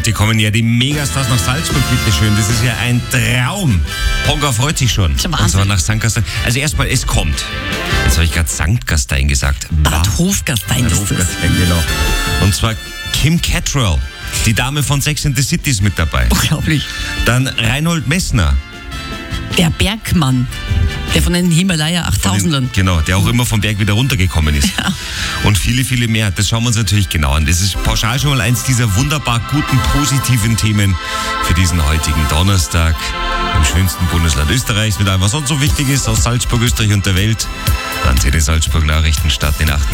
Heute kommen ja die Megastars nach Salzburg, bitteschön. Das ist ja ein Traum. Ponga freut sich schon. Zum Und Wahnsinn. zwar nach St. Gastein. Also erstmal, es kommt. Jetzt habe ich gerade St. Gastein gesagt. Bad Hofgastein ist das. Hofgastein, genau. Und zwar Kim Cattrall, die Dame von Sex and the City, ist mit dabei. Unglaublich. Dann Reinhold Messner. Der Bergmann, der von den Himalaya 8000ern. Genau, der auch immer vom Berg wieder runtergekommen ist. Ja. Und viele, viele mehr. Das schauen wir uns natürlich genau an. Das ist pauschal schon mal eins dieser wunderbar guten, positiven Themen für diesen heutigen Donnerstag im schönsten Bundesland Österreichs. Mit allem, was sonst so wichtig ist, aus Salzburg, Österreich und der Welt. Dann Salzburg Nachrichten starten in 8 Minuten.